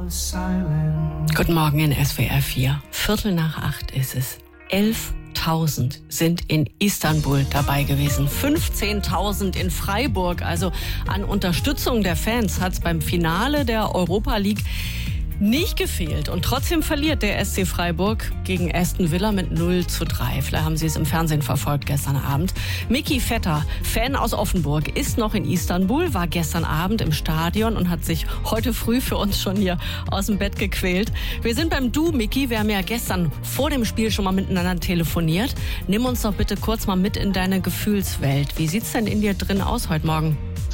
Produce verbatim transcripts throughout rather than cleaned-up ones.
Guten Morgen in S W R vier. Viertel nach acht ist es. elftausend sind in Istanbul dabei gewesen. fünfzehntausend in Freiburg. Also an Unterstützung der Fans hat es beim Finale der Europa League nicht gefehlt. Und trotzdem verliert der S C Freiburg gegen Aston Villa mit null zu drei. Vielleicht haben Sie es im Fernsehen verfolgt gestern Abend. Miki Vetter, Fan aus Offenburg, ist noch in Istanbul, war gestern Abend im Stadion und hat sich heute früh für uns schon hier aus dem Bett gequält. Wir sind beim Du, Miki. Wir haben ja gestern vor dem Spiel schon mal miteinander telefoniert. Nimm uns doch bitte kurz mal mit in deine Gefühlswelt. Wie sieht's denn in dir drin aus heute Morgen?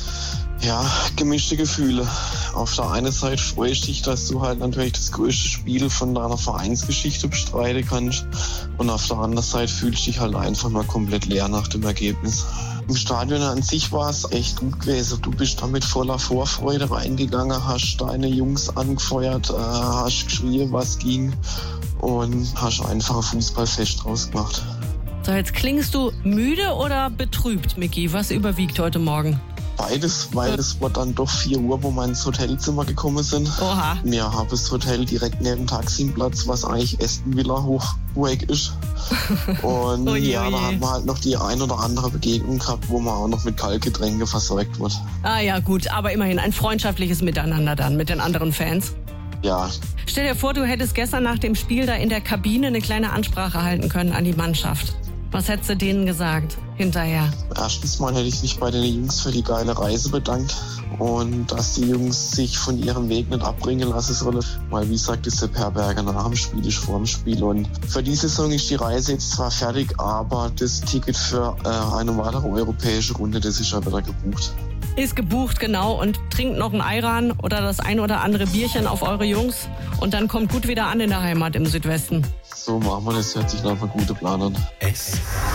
Ja, gemischte Gefühle. Auf der einen Seite freue ich dich, dass du halt natürlich das größte Spiel von deiner Vereinsgeschichte bestreiten kannst. Und auf der anderen Seite fühlst du dich halt einfach mal komplett leer nach dem Ergebnis. Im Stadion an sich war es echt gut gewesen. Du bist da mit voller Vorfreude reingegangen, hast deine Jungs angefeuert, äh, hast geschrien, was ging und hast einfach ein Fußballfest draus gemacht. So, jetzt klingst du müde oder betrübt, Miki? Was überwiegt heute Morgen? Beides, weil es war dann doch vier Uhr, wo wir ins Hotelzimmer gekommen sind. Oha. Wir haben das Hotel direkt neben dem Taximplatz, was eigentlich Aston Villa Hochweg ist. Und oje, ja, oje. da haben wir halt noch die ein oder andere Begegnung gehabt, wo man auch noch mit Kaltgetränke versorgt wird. Ah ja, gut, aber immerhin ein freundschaftliches Miteinander dann mit den anderen Fans. Ja. Stell dir vor, du hättest gestern nach dem Spiel da in der Kabine eine kleine Ansprache halten können an die Mannschaft. Was hättest du denen gesagt hinterher? Erstens mal hätte ich mich bei den Jungs für die geile Reise bedankt und dass die Jungs sich von ihrem Weg nicht abbringen lassen sollen. Weil, wie gesagt, ist der Herberger nach dem Spiel, ist vor dem Spiel. Und für die Saison ist die Reise jetzt zwar fertig, aber das Ticket für äh, eine weitere europäische Runde, das ist ja wieder gebucht. Ist gebucht, genau. Und trinkt noch ein Ayran oder das ein oder andere Bierchen auf eure Jungs. Und dann kommt gut wieder an in der Heimat im Südwesten. So machen wir das. Hört sich nach einem guten Plan an. S